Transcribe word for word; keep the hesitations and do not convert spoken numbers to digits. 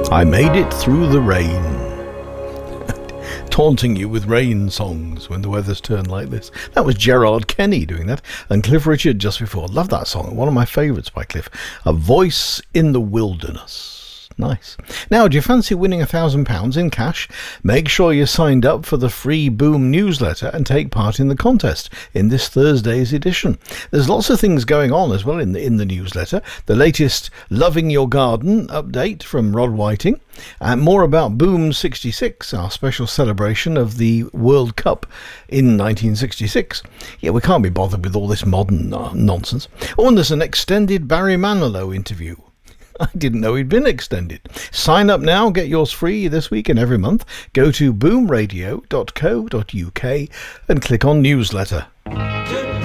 I made it through the rain. Taunting you with rain songs when the weather's turned like this. That was Gerard Kenny doing that. And Cliff Richard just before. Love that song. One of my favourites by Cliff. A Voice in the Wilderness. Nice. Now, do you fancy winning a thousand pounds in cash? Make sure you're signed up for the free Boom newsletter and take part in the contest in this Thursday's edition. There's lots of things going on as well in the in the newsletter. The latest Loving Your Garden update from Rod Whiting, and more about Boom sixty-six, our special celebration of the World Cup in nineteen sixty-six. Yeah, we can't be bothered with all this modern uh, nonsense. Oh, and there's an extended Barry Manilow interview. I didn't know he'd been extended. Sign up now, get yours free this week and every month. Go to boom radio dot co dot uk and click on newsletter.